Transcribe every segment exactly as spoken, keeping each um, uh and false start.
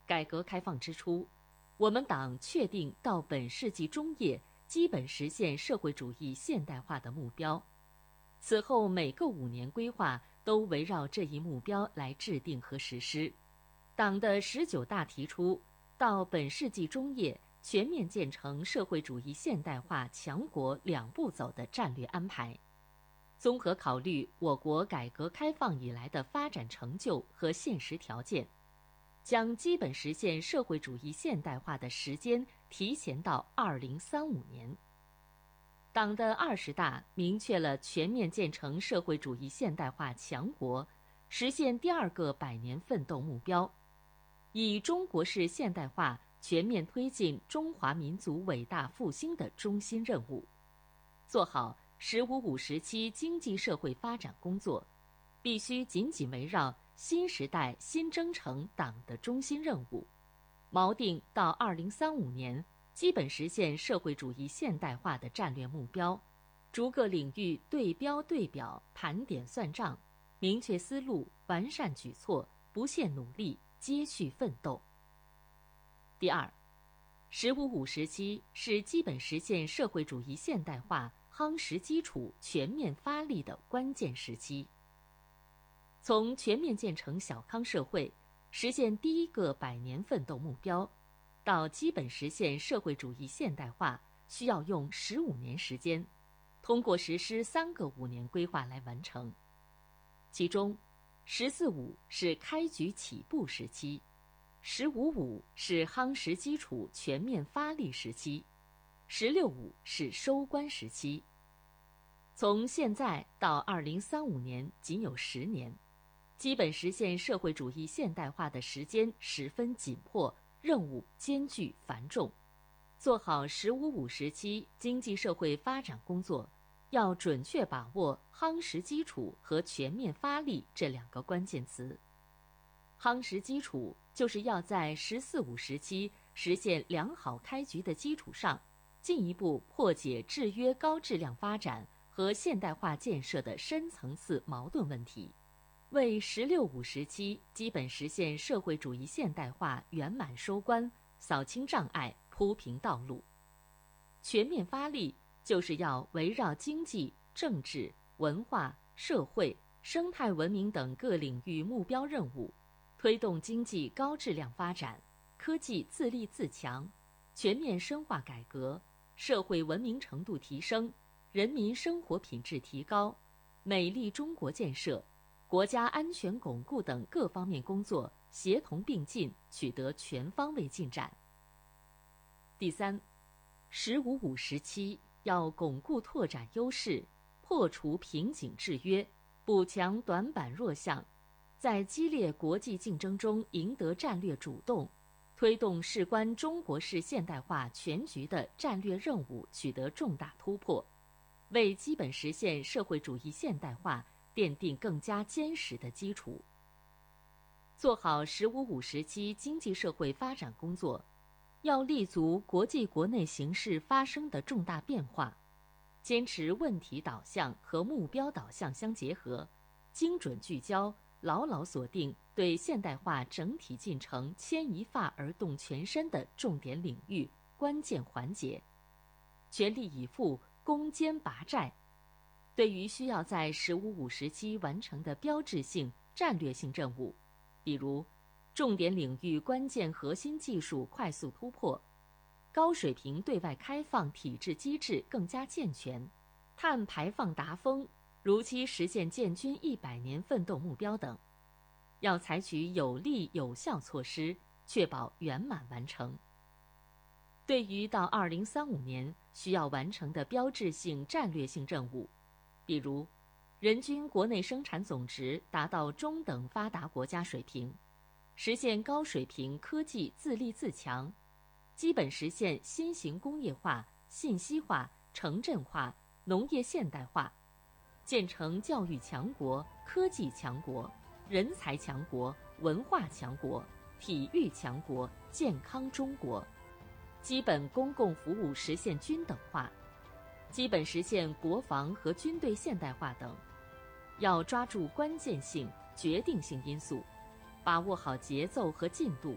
改革开放之初，我们党确定到本世纪中叶基本实现社会主义现代化的目标。此后每个五年规划都围绕这一目标来制定和实施。党的十九大提出，到本世纪中叶全面建成社会主义现代化强国两步走的战略安排。综合考虑我国改革开放以来的发展成就和现实条件，将基本实现社会主义现代化的时间提前到二零三五年。党的二十大明确了全面建成社会主义现代化强国、实现第二个百年奋斗目标，以中国式现代化全面推进中华民族伟大复兴的中心任务，做好“十五五”时期经济社会发展工作，必须紧紧围绕新时代新征程党的中心任务，锚定到二零三五年基本实现社会主义现代化的战略目标，逐个领域对标对表、盘点算账，明确思路，完善举措，不懈努力，接续奋斗。第二，“十五五”时期是基本实现社会主义现代化夯实基础、全面发力的关键时期。从全面建成小康社会，实现第一个百年奋斗目标，到基本实现社会主义现代化，需要用十五年时间，通过实施三个五年规划来完成。其中，“十四五”是开局起步时期，“十五五”是夯实基础、全面发力时期，“十六五”是收官时期。从现在到二零三五年仅有十年，基本实现社会主义现代化的时间十分紧迫，任务艰巨繁重。做好“十五五”时期经济社会发展工作，要准确把握夯实基础和全面发力这两个关键词。夯实基础就是要在“十四五”时期实现良好开局的基础上，进一步破解制约高质量发展和现代化建设的深层次矛盾问题，为“十六五”时期基本实现社会主义现代化圆满收官扫清障碍、铺平道路。全面发力就是要围绕经济、政治、文化、社会、生态文明等各领域目标任务，推动经济高质量发展，科技自立自强，全面深化改革，社会文明程度提升，人民生活品质提高，美丽中国建设、国家安全巩固等各方面工作协同并进，取得全方位进展。第三，“十五五”时期要巩固拓展优势，破除瓶颈制约，补强短板弱项，在激烈国际竞争中赢得战略主动，推动事关中国式现代化全局的战略任务取得重大突破，为基本实现社会主义现代化奠定更加坚实的基础。做好“十五五”时期经济社会发展工作，要立足国际国内形势发生的重大变化，坚持问题导向和目标导向相结合，精准聚焦，牢牢锁定对现代化整体进程牵一发而动全身的重点领域、关键环节，全力以赴攻坚拔寨。对于需要在“十五五”时期完成的标志性、战略性任务，比如重点领域关键核心技术快速突破，高水平对外开放体制机制更加健全，碳排放达峰，如期实现建军一百年奋斗目标等，要采取有力有效措施，确保圆满完成。对于到二零三五年需要完成的标志性战略性任务，比如人均国内生产总值达到中等发达国家水平，实现高水平科技自立自强，基本实现新型工业化、信息化、城镇化、农业现代化，建成教育强国、科技强国、人才强国、文化强国、体育强国、健康中国，基本公共服务实现均等化，基本实现国防和军队现代化等。要抓住关键性、决定性因素，把握好节奏和进度，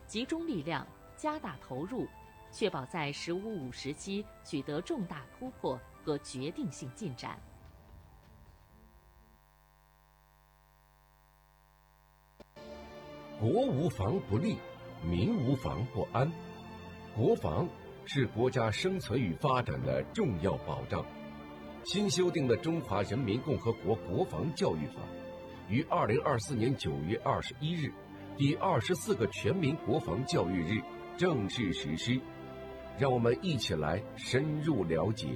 集中力量，加大投入，确保在“十五五”时期取得重大突破和决定性进展。 国无防不立，民无防不安。国防是国家生存与发展的重要保障。新修订的《中华人民共和国国防教育法》于二零二四年九月二十一日，第二十四个全民国防教育日正式实施。让我们一起来深入了解。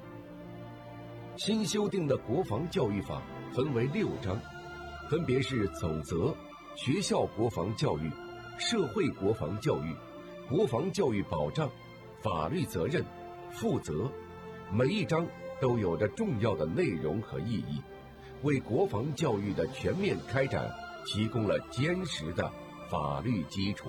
新修订的国防教育法分为六章，分别是总则、学校国防教育、社会国防教育、国防教育保障、法律责任、负责。每一章都有着重要的内容和意义，为国防教育的全面开展提供了坚实的法律基础。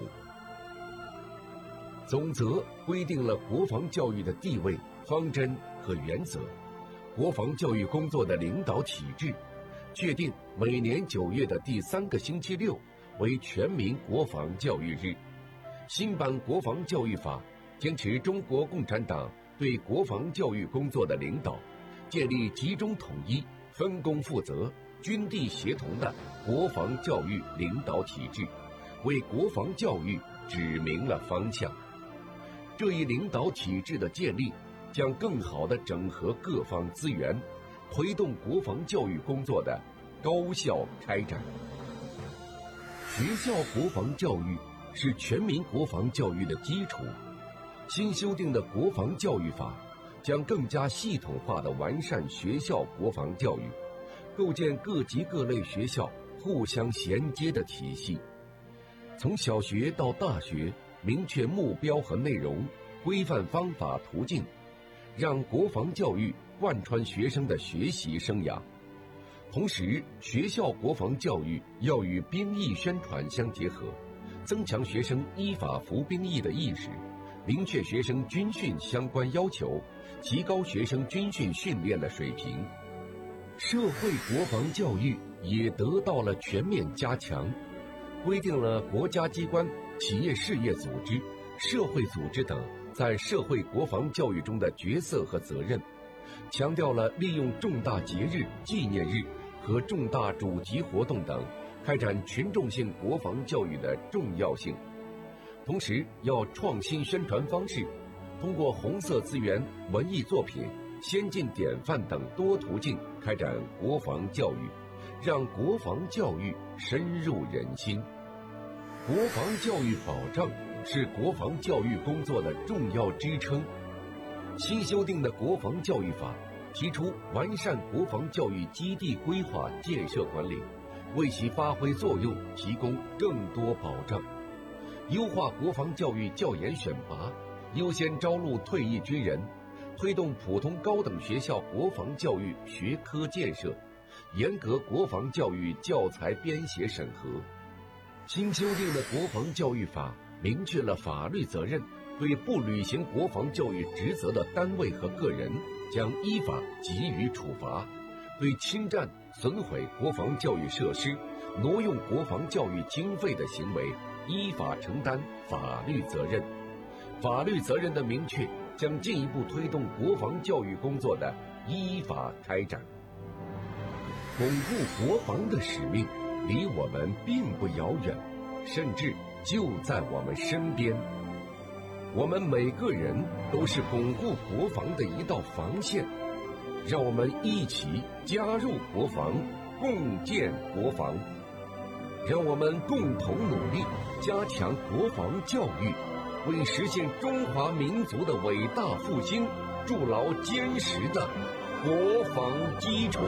总则规定了国防教育的地位、方针和原则，国防教育工作的领导体制，确定每年九月的第三个星期六为全民国防教育日。新版国防教育法坚持中国共产党对国防教育工作的领导，建立集中统一、分工负责、军地协同的国防教育领导体制，为国防教育指明了方向。这一领导体制的建立，将更好地整合各方资源，推动国防教育工作的高效开展。学校国防教育是全民国防教育的基础。新修订的国防教育法将更加系统化地完善学校国防教育，构建各级各类学校互相衔接的体系。从小学到大学，明确目标和内容，规范方法途径，让国防教育贯穿学生的学习生涯。同时，学校国防教育要与兵役宣传相结合，增强学生依法服兵役的意识，明确学生军训相关要求，提高学生军训训练的水平。社会国防教育也得到了全面加强，规定了国家机关、企业事业组织、社会组织等在社会国防教育中的角色和责任，强调了利用重大节日、纪念日和重大主题活动等开展群众性国防教育的重要性。同时，要创新宣传方式，通过红色资源、文艺作品、先进典范等多途径开展国防教育，让国防教育深入人心。国防教育保障是国防教育工作的重要支撑。新修订的国防教育法提出完善国防教育基地规划建设管理，为其发挥作用提供更多保障。优化国防教育教研选拔，优先招录退役军人，推动普通高等学校国防教育学科建设，严格国防教育教材编写审核。新修订的国防教育法明确了法律责任，对不履行国防教育职责的单位和个人将依法给予处罚，对侵占、损毁国防教育设施、挪用国防教育经费的行为依法承担法律责任。法律责任的明确将进一步推动国防教育工作的依法开展。巩固国防的使命离我们并不遥远，甚至就在我们身边。我们每个人都是巩固国防的一道防线，让我们一起加入国防，共建国防。让我们共同努力，加强国防教育，为实现中华民族的伟大复兴筑牢坚实的国防基础。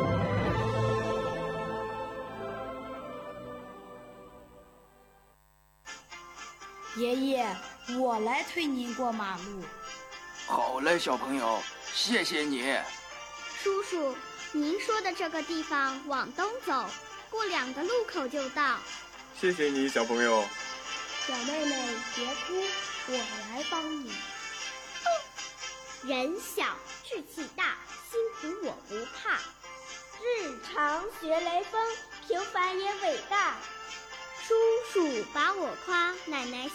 爷爷，我来推您过马路。 好嘞，小朋友，谢谢你。 叔叔，您说的这个地方往东走，过两个路口就到。 谢谢你，小朋友。 小妹妹，别哭，我来帮你。人小志气大，辛苦我不怕。日常学雷锋，平凡也伟大。叔叔把我夸，奶奶